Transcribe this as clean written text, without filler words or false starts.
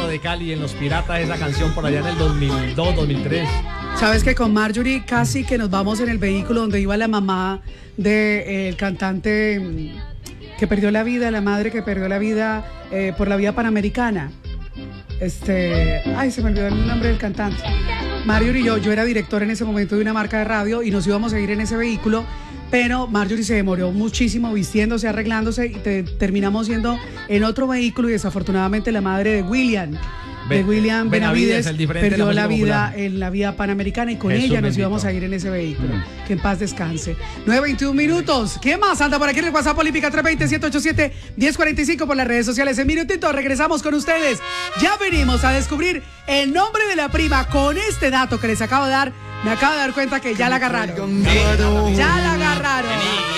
de Cali, en Los Piratas, esa canción por allá en el 2002, 2003. Sabes que con Marjorie casi que nos vamos en el vehículo donde iba la mamá del cantante que perdió la vida, la madre que perdió la vida por la vía panamericana. Ay, se me olvidó el nombre del cantante. Marjorie y yo era director en ese momento de una marca de radio y nos íbamos a ir en ese vehículo, pero Marjorie se demoró muchísimo vistiéndose, arreglándose y terminamos yendo en otro vehículo y desafortunadamente la madre de William Benavides perdió la vida en la vía panamericana y con Jesús ella nos bendito. íbamos a ir en ese vehículo. Que en paz descanse. 9:21 minutos. ¿Quién más anda por aquí en el WhatsApp Olímpica 320-787-1045 por las redes sociales? En minutito regresamos con ustedes. Ya venimos a descubrir el nombre de la prima con este dato que les acabo de dar. Me acabo de dar cuenta que ya la agarraron. Ya la agarraron.